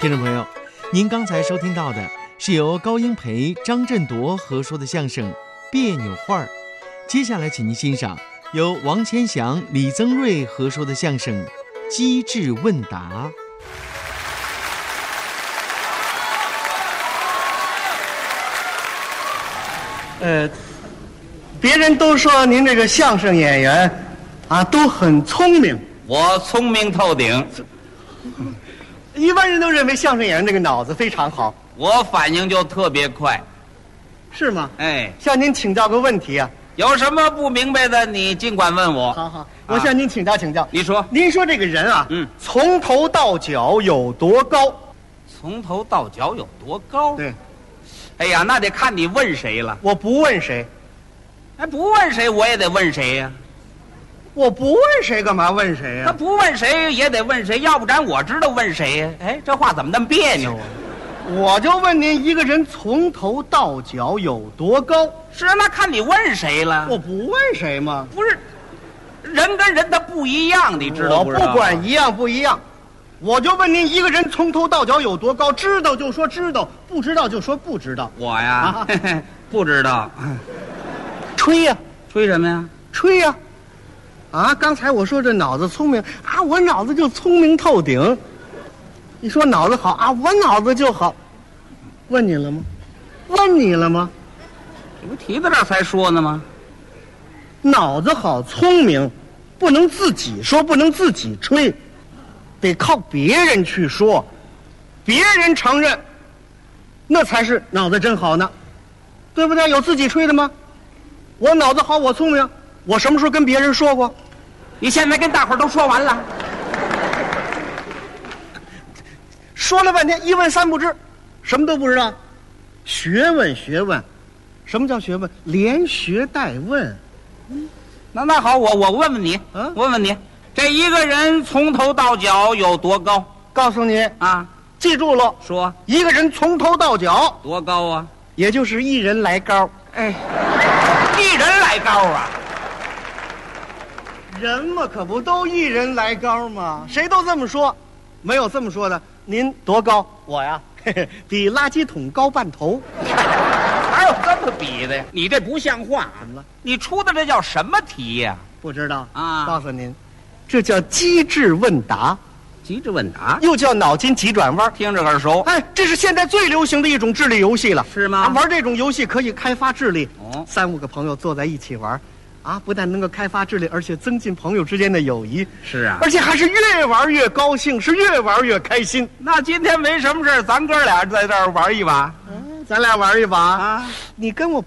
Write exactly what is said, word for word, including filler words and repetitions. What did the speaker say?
听众朋友，您刚才收听到的是由高英培、张振铎合说的相声《别扭话儿》。接下来，请您欣赏由王千祥、李增瑞合说的相声《机智问答》。 呃，别人都说您这个相声演员啊都很聪明， 我聪明透顶， 一般人都认为相声演员这个脑子非常好， 我反应就特别快。 是吗？ 哎， 向您请教个问题啊。 有什么不明白的，你尽管问我。 好好，我向您请教请教。 你说， 您说这个人啊， 嗯， 从头到脚有多高？ 从头到脚有多高？ 对， 哎呀，那得看你问谁了。 我不问谁， 哎，不问谁我也得问谁呀、 我不问谁，干嘛问谁呀、 他不问谁也得问谁，要不然我知道问谁呀、哎，这话怎么那么别扭啊？ 我就问您，一个人从头到脚有多高？ 是啊，那看你问谁了。 我不问谁吗？ 不是，人跟人他不一样，你知道我不知道？ 不管一样不一样，我就问您，一个人从头到脚有多高？知道就说知道，不知道就说不知道。 我呀， 啊嘿嘿不知道， 吹呀、 吹什么呀？ 吹呀、啊！刚才我说这脑子聪明啊，我脑子就聪明透顶。你说脑子好啊，我脑子就好。问你了吗？问你了吗？ 这不提到这儿才说呢吗？ 脑子好，聪明，不能自己说，不能自己吹，得靠别人去说，别人承认，那才是脑子真好呢，对不对？有自己吹的吗？我脑子好，我聪明，我什么时候跟别人说过？ 你现在跟大伙儿都说完了， 说了半天一问三不知，什么都不知道。学问学问，什么叫学问？连学带问。 那那好，我我问问你， 嗯问问你，这一个人从头到脚有多高告诉你， 啊？ 记住了， 说一个人从头到脚， 多高啊？ 也就是一人来高。 哎，一人来高啊？ 人嘛，可不都一人来高吗？谁都这么说，没有这么说的。您多高？我呀，嘿嘿，比垃圾桶高半头。 哪有这么比的呀？你这不像话！ 怎么了？ 你出的这叫什么题呀、 不知道啊告诉您，这叫机智问答， 机智问答， 又叫脑筋急转弯。 听着耳熟。 哎，这是现在最流行的一种智力游戏了， 是吗啊玩这种游戏可以开发智力。 哦三五个朋友坐在一起玩，啊，不但能够开发智力，而且增进朋友之间的友谊。 是啊而且还是越玩越高兴，是越玩越开心。 那今天没什么事儿咱哥俩在这儿玩一把嗯，咱俩玩一把啊？ 你跟我